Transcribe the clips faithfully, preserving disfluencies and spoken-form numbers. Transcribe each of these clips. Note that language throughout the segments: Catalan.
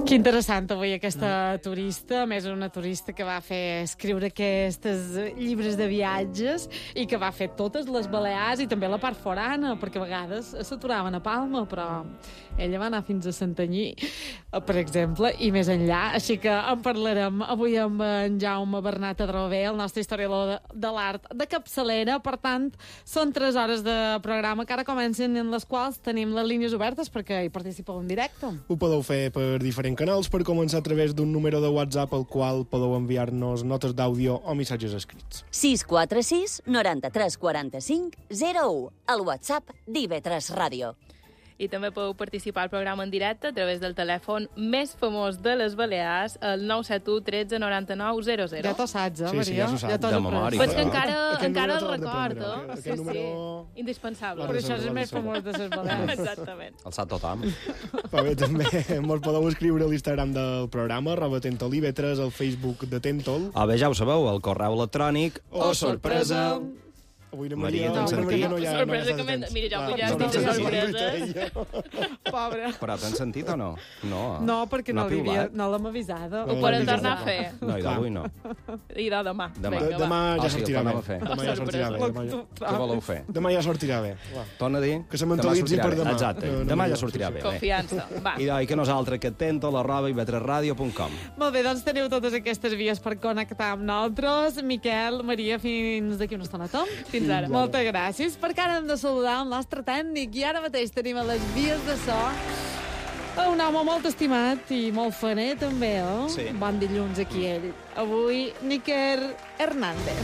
Que interessant avui aquesta turista, a més una turista que va fer escriure aquests llibres de viatges i que va fer totes les Balears i també la part forana, perquè a vegades s'aturaven a Palma, però ella va anar fins a Santanyí, per exemple, i més enllà. Així que en parlarem avui amb en Jaume Bernat Adrover, el nostre historiador de l'art de capçalera. Per tant, són tres hores de programa que ara comencen, en les quals tenim les línies obertes perquè hi participeu en directe. Ho podeu fer per diferents canals, per començar a través d'un número de WhatsApp al qual podeu enviar-nos notes d'àudio o missatges escrits. sis quatre sis noranta-tres quaranta-cinc zero u, el WhatsApp d'I V tres Ràdio. I també podeu participar al programa en directe a través del telèfon més famós de les Balears, el nou set u tretze noranta-nou zero zero. Ja t'ho saps, eh, Sí, sí, Maria? ja s'ho sap. Ja t'ho De has après. memòria. Però és que Aquest encara, Aquest encara el número te l'has de recordo. prendre, Sí, aquest sí. número- Indispensable. Per això és el més Reserva, famós de les Balears. Exactament. El sap tothom. Però bé, també mos podeu escriure a l'Instagram del programa, arroba Tentol I V tres, al Facebook de Tentol. O bé, ja ho sabeu, el correu electrònic Oh, sorpresa! Avui la Maria, Maria, t'han avui la sentit? Maria no hi ha... Sorpresa no hi ha que m'he- temps. mira, jo Clar, vull ja no estic de t'han sorpresa. sentit. Pobre. Però t'han sentit o no? No, No, perquè no, ha li havia, piulat? no l'hem avisada. Ho podem tornar a fer. No, i d'avui no. I de demà. Demà. De, Vinga, demà va. Ah, ja sí, el sortirà bé. tornem a fer. Demà ja sortirà bé. Demà ja, Què voleu fer? demà ja sortirà bé. Va. Torna a dir? Que se mentalitzi sortirà per bé. demà. Exacte, No, no, demà no, ja no, sortirà sí, bé. sí. bé. Confiança. Va. I, i que nosaltres, que tento l'arroba i vetreradio punt com. Molt bé, doncs teniu totes aquestes vies per connectar amb nosaltres. Miquel, Maria, fins d'aquí una estoneta. Fins ara. Moltes gràcies, perquè ara hem de saludar el nostre tècnic i ara mateix tenim a les vies de so un home molt estimat i molt faner també, eh? Sí. Bon dilluns aquí ell. Avui, Níker Hernández.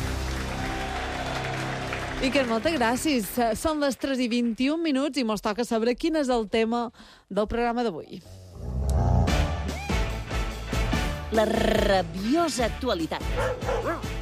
Níker, moltes gràcies. Són les tres i vint-i-un minuts i mos toca saber quin és el tema del programa d'avui. La rabiosa actualitat.